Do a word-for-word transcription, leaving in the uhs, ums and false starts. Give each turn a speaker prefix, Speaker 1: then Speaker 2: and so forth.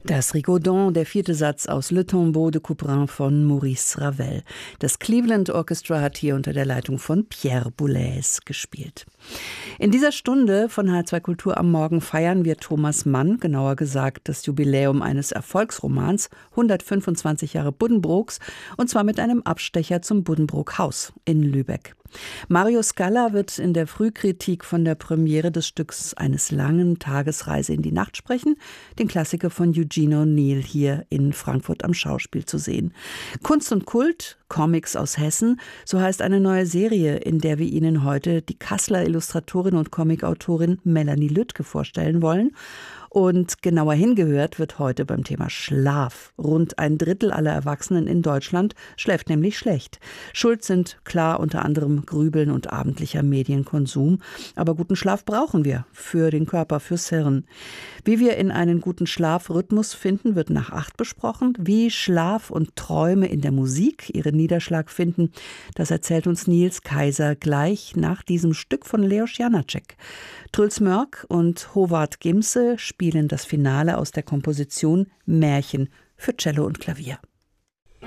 Speaker 1: Das Rigaudon, der vierte Satz aus Le Tombeau de Couperin von Maurice Ravel. Das Cleveland Orchestra hat hier unter der Leitung von Pierre Boulez gespielt. In dieser Stunde von H R zwei Kultur am Morgen feiern wir Thomas Mann, genauer gesagt das Jubiläum eines Erfolgsromans, hundertfünfundzwanzig Jahre Buddenbrooks, und zwar mit einem Abstecher zum Buddenbrook-Haus in Lübeck. Mario Scala wird in der Frühkritik von der Premiere des Stücks Eines langen Tagesreise in die Nacht sprechen, den Klassiker von Eugene O'Neill hier in Frankfurt am Schauspiel zu sehen. Kunst und Kult, Comics aus Hessen, so heißt eine neue Serie, in der wir Ihnen heute die Kasseler Illustratorin und Comicautorin Melanie Lüttke vorstellen wollen. Und genauer hingehört wird heute beim Thema Schlaf. Rund ein Drittel aller Erwachsenen in Deutschland schläft nämlich schlecht. Schuld sind klar unter anderem Grübeln und abendlicher Medienkonsum. Aber guten Schlaf brauchen wir für den Körper, fürs Hirn. Wie wir in einen guten Schlafrhythmus finden, wird nach acht besprochen. Wie Schlaf und Träume in der Musik ihren Niederschlag finden, das erzählt uns Nils Kaiser gleich nach diesem Stück von Leos Janáček. Truls Mörk und Håvard Gimse spielen das Finale aus der Komposition Märchen für Cello und Klavier.